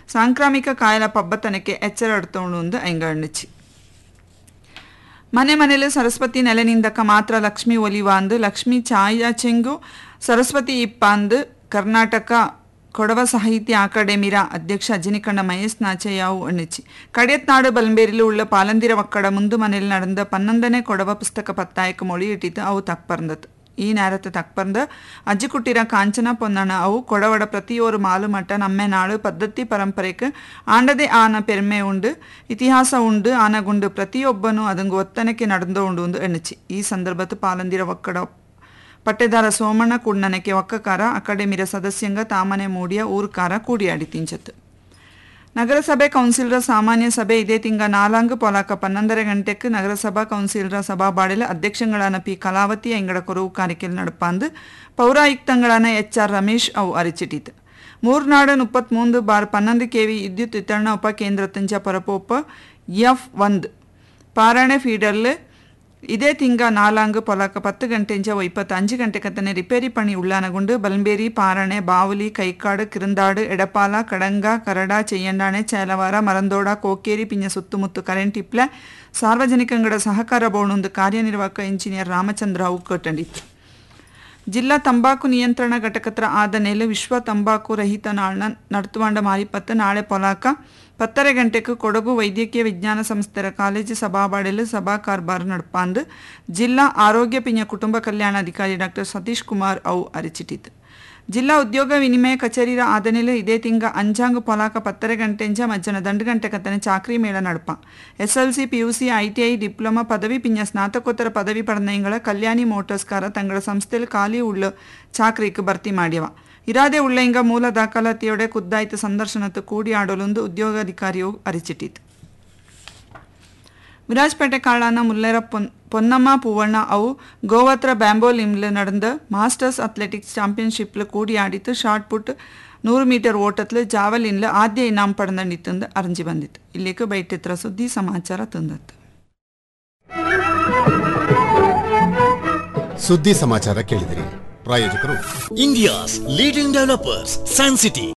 ಸಾಂಕ್ರಾಮಿಕ ಕಾಯಿಲೆ ಪಬ್ಬತನಕ್ಕೆ ಎಚ್ಚರ ಎಡ್ತೊಂಡು ಎಂಗಣ್ಣಿಚ್ಚಿ ಮನೆಯಲ್ಲಿ ಸರಸ್ವತಿ ನೆಲೆನಿಂದಕ ಮಾತ್ರ ಲಕ್ಷ್ಮಿ ಒಲಿವಾಂದು ಲಕ್ಷ್ಮಿ ಛಾಯಾ ಚೆಂಗು ಸರಸ್ವತಿ ಇಪ್ಪಾಂದು ಕರ್ನಾಟಕ ಕೊಡವ ಸಾಹಿತ್ಯ ಅಕಾಡೆಮಿರ ಅಧ್ಯಕ್ಷ ಅಜಿನಿಕಂಡ ಮಹೇಶ್ ನಾಚಯ್ಯಾವು ಎಣ್ಣಿಚ್ಚಿ ಕಡೆಯತ್ನಾಡು ಬಲ್ಬೇರಿಲು ಉಳ್ಳ ಪಾಲಂದಿರ ಒಕ್ಕಡ ಮುಂದು ಮನೆಯಲ್ಲಿ ನಡೆದ 11ನೇ ಕೊಡವ ಪುಸ್ತಕ ಪತ್ತಾಯಕ್ಕೆ ಮೊಳಿಯಿಟ್ಟಿತ್ತು ಅವು ತಕ್ಪರ್ಂದತ್ತು ಈ ನೇರത്തെ ತಕ್ಪರ್ಂದ ಅಜ್ಜಿಕುಟ್ಟಿರ ಕಾಂಚನ ಪೊನ್ನಣ ಅವು ಕೊಡವಡ ಪ್ರತಿಯೊರು ಮಾಲು ಮಟ್ಟ ನಮ್ಮೆ ನಾಳು ಪದ್ಧತಿ ಪರಂಪರೆಗೆ ಆಂಡದೆ ಆನ ಪೆರ್ಮೆ ಉಂಡು ಇತಿಹಾಸ ಉಂಡು ಆನಗುಂಡು ಪ್ರತಿಯೊಬ್ಬನು ಅದಂಗು ಒತ್ತನಕ್ಕೆ ನಡೆದು ಉಂಡು ಎಣ್ಣಿಚ್ಚಿ ಈ ಸಂದರ್ಭದ ಪಾಲಂದಿರ ಒಕ್ಕಡ ಪಟ್ಟೆದಾರ ಸೋಮಣ್ಣ ಕುಣ್ಣನಕ್ಕೆ ಒಕ್ಕಕಾರ ಅಕಾಡೆಮಿರ ಸದಸ್ಯಂಗ ತಾಮನೆ ಮೂಡಿಯ ಊರ್ಕಾರ ಕೂಡಿಯಾಡಿ ತಿಂಚತ್ತು ನಗರಸಭೆ ಕೌನ್ಸಿಲರ ಸಾಮಾನ್ಯ ಸಭೆ ಇದೇ ತಿಂಗ 4 ಪೊಲಾಕ 11 ಗಂಟೆಗೆ ನಗರಸಭಾ ಕೌನ್ಸಿಲರ ಸಭಾ ಬಾಡಿಲ ಅಧ್ಯಕ್ಷಗಳಾன ಪಿ ಕಲಾವತಿ ಎಂಗಡ ಕೊರವು ಕಾರ್ಯಕ್ಕೆಲ್ ನಡಪಾಂದು ಪೌರಾಯುಕ್ತಗಳಾன HR ರಮೇಶ್ ಅವು ಅರಿಚಿಟ್ಟಿತು ಮೂರ್ನಾಡು 33/12 kV ವಿದ್ಯುತ್ ವಿತರಣಾ ಉಪಕೇಂದ್ರ ತಂಜ ಪರಪೋಪ F1 ಪಾರಾಣೆ ಫೀಡರ್ಲೆ ಇದೇ ತಿಂಗ 4 ಪೊಲಾಕ 10 ಗಂಟೆಂಚ 25 ಗಂಟೆಗೆ ತನೆ ರಿಪೇರಿ ಪಣಿ ಉಳ್ಳಾನಗುಂಡು ಬಲ್ಬೇರಿ ಪಾರಣೆ ಬಾವುಲಿ ಕೈಕಾಡು ಕಿರಂದಾಡು ಎಡಪಾಲ ಕಡಂಗ ಕರಡ ಚೆಯ್ಯಂಡಾಣೆ ಚೇಲವಾರ ಮರಂದೋಡ ಕೋಕೇರಿ ಪಿಂಜ ಸುತ್ತಮುತ್ತು ಕರೆಂಟ್ ಇಪ್ಲೆ ಸಾರ್ವಜನಿಕಂಗಡ ಸಹಕಾರ ಬೋರ್ಡ್ ಕಾರ್ಯನಿರ್ವಾಹಕ ಇಂಜಿನಿಯರ್ ರಾಮಚಂದ್ರ ಅವು ಕಟ್ಟಂಡಿತ್ತು ಜಿಲ್ಲಾ ತಂಬಾಕು ನಿಯಂತ್ರಣ ಘಟಕತ್ರ ಆದನೇಲೆ ವಿಶ್ವ ತಂಬಾಕು ರಹಿತ ನಾಳ್ನ ನಡ್ತುವಾಂಡ ಮಾರಿಪತ್ತು ನಾಳೆ ಪೊಲಾಕ 10 ಗಂಟೆಗೆ ಕೊಡಗು ವೈದ್ಯಕೀಯ ವಿಜ್ಞಾನ ಸಂಸ್ಥೆರ ಕಾಲೇಜು ಸಭಾಬಾಡೆಲು ಸಭಾ ಕಾರ್ಬಾರ್ ನಡ್ಪಾಂದು ಜಿಲ್ಲಾ ಆರೋಗ್ಯ ಪಿಂಜ ಕುಟುಂಬ ಕಲ್ಯಾಣಾಧಿಕಾರಿ ಡಾಕ್ಟರ್ ಸತೀಶ್ ಕುಮಾರ್ ಅವು ಅರಿಚಿಟ್ಟಿತು ಜಿಲ್ಲಾ ಉದ್ಯೋಗ ವಿನಿಮಯ ಕಚೇರಿರ ಆದನೇಲೆ ಇದೇ ತಿಂಗ ಅಂಜಾಂಗ್ ಪೊಲಾಕ 10 ಗಂಟೆಂಜ ಮಧ್ಯಾಹ್ನ 2 ಗಂಟೆಗೆ ಚಾಕ್ರಿ ಮೇಳ ನಡ್ಪ SLC PUC ITI ಡಿಪ್ಲೊಮಾ ಪದವಿ ಪಿಂಜ ಸ್ನಾತಕೋತ್ತರ ಪದವಿ ಪಡೆದಗಳ ಕಲ್ಯಾಣಿ ಮೋಟರ್ಸ್ಕಾರ ತಂಗಳ ಸಂಸ್ಥೆಯಲ್ಲಿ ಖಾಲಿ ಉಳ್ಳ ಚಾಕ್ರಿക്ക് ಭರ್ತಿ ಮಾಡ್ಯವ ಇರಾದೆ ಉಳ್ಳೆಂಗ ಮೂಲ ದಾಖಲಾತಿಯೊಡೆ ಖುದ್ದಾಯ್ತು ಸಂದರ್ಶನತ್ತು ಕೂಡಿ ಆಡಲೊಂದು ಉದ್ಯೋಗಾಧಿಕಾರಿಯು ಅರಿಚಿಟ್ಟಿತು ವಿರಾಜಪೇಟೆ ಕಾಳಾನ ಮುಲ್ಲೇರ ಪೊನ್ನಮ್ಮ ಪೂವಣ್ಣ ಅವು ಗೋವತ್ರ ಬ್ಯಾಂಬೋಲಿಮ್ಲ ನಡೆದ ಮಾಸ್ಟರ್ಸ್ ಅಥ್ಲೆಟಿಕ್ಸ್ ಚಾಂಪಿಯನ್ಶಿಪ್ಲ ಕೂಡಿ ಆಡಿತು ಶಾರ್ಟ್ ಪುಟ್ 100 ಮೀಟರ್ ಓಟತ್ಲು ಜಾವಲಿನ್ಲ ಆದ್ಯ ಇನಾಮ್ ಪಡೆದಂಡಿತ್ತಂದು ಅರಂಜಿ ಬಂದಿತ್ತು ಇಲ್ಲಿಗೆ ಬೈಟಿತ್ರ ಸುದ್ದಿ ಸಮಾಚಾರ ತಂದತ್ತು ಸುದ್ದಿ ಸಮಾಚಾರ ಕೇಳಿದಿರಿ ಪ್ರಾಯೋಜಕರು India's leading developers San city